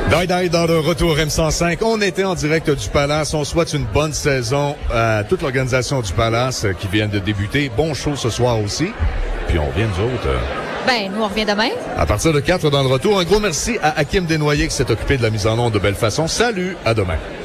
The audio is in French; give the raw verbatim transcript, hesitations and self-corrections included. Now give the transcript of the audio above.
Die Die dans le retour M cent cinq. On était en direct du Palace. On souhaite une bonne saison à toute l'organisation du Palace qui vient de débuter. Bon show ce soir aussi. Puis on revient nous autres. Euh, ben, nous on revient demain. À partir de quatre dans le retour. Un gros merci à Hakim Desnoyers qui s'est occupé de la mise en onde de belle façon. Salut, à demain.